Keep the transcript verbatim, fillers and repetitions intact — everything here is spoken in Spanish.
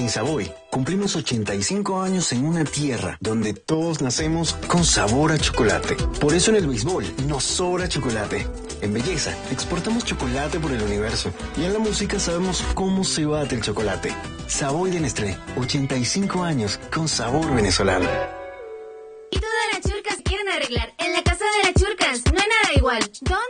En Savoy cumplimos ochenta y cinco años en una tierra donde todos nacemos con sabor a chocolate. Por eso en el béisbol nos sobra chocolate. En belleza exportamos chocolate por el universo. Y en la música sabemos cómo se bate el chocolate. Savoy de Nestlé, ochenta y cinco años con sabor venezolano. ¿Y tú de las churcas quieren arreglar? En la casa de las churcas no hay nada igual. ¿Dónde?